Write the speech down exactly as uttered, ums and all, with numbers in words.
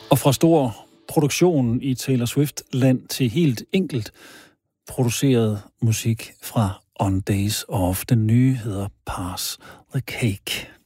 Og fra stor produktion i Taylor Swift-land til helt enkelt produceret musik fra On Days Off. Den nye hedder Pass the Cake.